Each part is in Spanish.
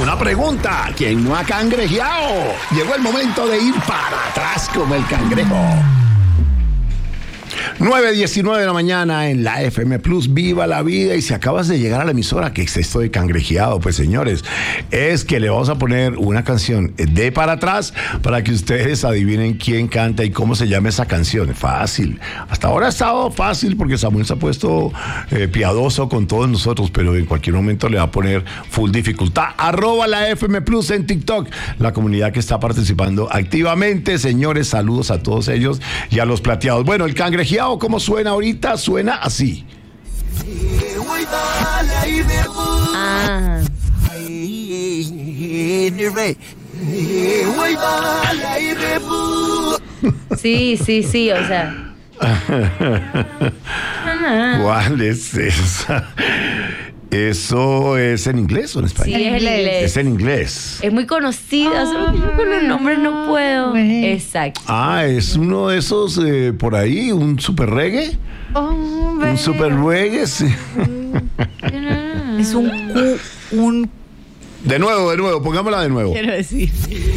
Una pregunta, ¿quién no ha cangrejeado? Llegó el momento de ir para atrás como el cangrejo. 9:19 de la mañana en la FM Plus, viva la vida. Y si acabas de llegar a la emisora, ¿qué es esto de cangrejeado? Pues señores, es que le vamos a poner una canción de para atrás para que ustedes adivinen quién canta y cómo se llama esa canción. Fácil. Hasta ahora ha estado fácil porque Samuel se ha puesto piadoso con todos nosotros, pero en cualquier momento le va a poner full dificultad. @ la FM Plus en TikTok, la comunidad que está participando activamente. Señores, saludos a todos ellos y a los plateados. Bueno, el cangrejeado, ¿cómo suena ahorita? Suena así. Sí, o sea. ¿Cuál es esa? ¿Eso es en inglés o en español? Sí, es en inglés. Es en inglés. Es muy conocida, solo que yo con los nombres no puedo. Exacto. Ah, es uno de esos por ahí, un super reggae. Un super reggae, sí. Es un De nuevo, pongámosla de nuevo. quiero decir.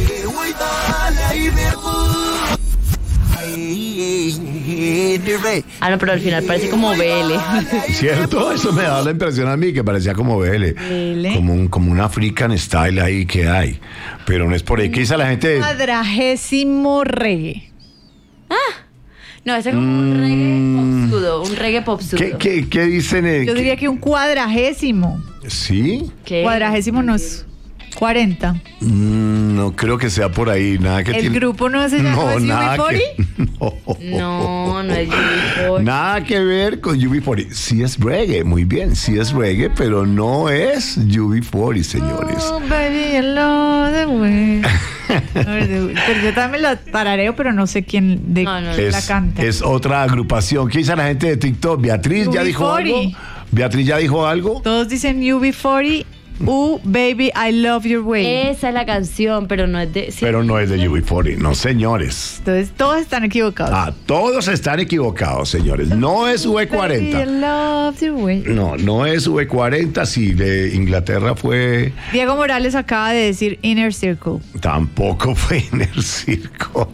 Ah, no, pero al final parece como BL. ¿Cierto? Eso me da la impresión a mí que parecía como BL. Como un African style ahí que hay. Pero no es por ahí. ¿Qué dice la gente? 40º reggae. No, ese es como un reggae pop pseudo. ¿Qué dicen? Yo diría que un 40º. ¿Sí? ¿Qué? 40º no es 40. No creo que sea por ahí. Nada que ¿El grupo no se llama UB40? No es UB40. Nada que ver con UB40. Sí es reggae, muy bien. Sí es reggae, pero no es UB40, señores. Oh, baby, I love the way. Pero yo también la tarareo, pero no sé quién la canta. Es otra agrupación. ¿Qué dice la gente de TikTok? Beatriz ya dijo algo. Beatriz ya dijo algo. Todos dicen UB40. Baby, I love your way. Esa es la canción, pero no es de... Sí. Pero no es de UB40, no, señores. Entonces, todos están equivocados. Todos están equivocados, señores. No es V40. Baby, I love your way. No es V40. Si de Inglaterra fue... Diego Morales acaba de decir Inner Circle. Tampoco fue Inner Circle.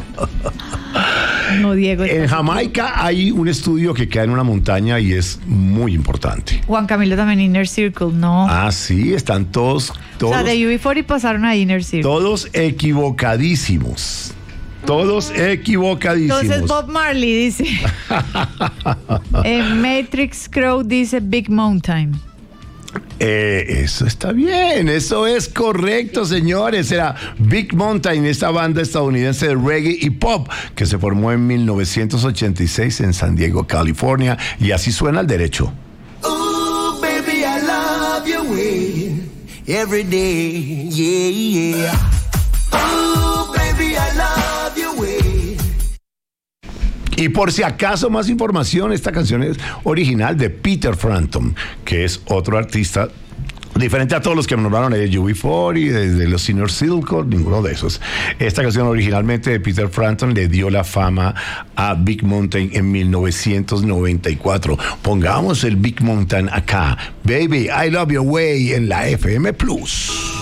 No, Diego. En Jamaica hay un estudio que queda en una montaña y es muy importante. Juan Camilo también Inner Circle, no. Sí, están todos. O sea, de UB40 pasaron a Inner Circle. Todos equivocadísimos. Entonces Bob Marley dice. Matrix Crow dice Big Mountain. Eso está bien, eso es correcto, señores. Era Big Mountain, esta banda estadounidense de reggae y pop que se formó en 1986 en San Diego, California, y así suena al derecho. Oh, baby, I love your way every day, yeah. Oh, baby, I love your way. Y por si acaso más información, esta canción es original de Peter Frampton, que es otro artista diferente a todos los que me nombraron de UB40, desde los Inner Circle, ninguno de esos. Esta canción originalmente de Peter Frampton le dio la fama a Big Mountain en 1994. Pongamos el Big Mountain acá. Baby, I love your way en la FM Plus.